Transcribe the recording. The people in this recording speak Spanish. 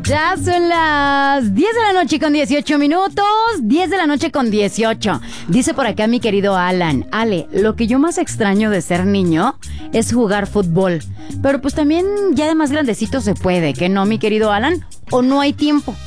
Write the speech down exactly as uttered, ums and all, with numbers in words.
Ya son las diez de la noche con dieciocho minutos. diez de la noche con dieciocho. Dice por acá mi querido Alan: Ale, lo que yo más extraño de ser niño es jugar fútbol. Pero pues también ya de más grandecito se puede, ¿que no, mi querido Alan? ¿O no hay tiempo?